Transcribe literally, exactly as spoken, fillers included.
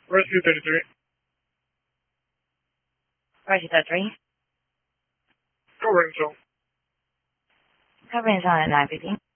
Rescue thirty-three. Rescue thirty-three. Covering zone. Covering zone at nine fifteen.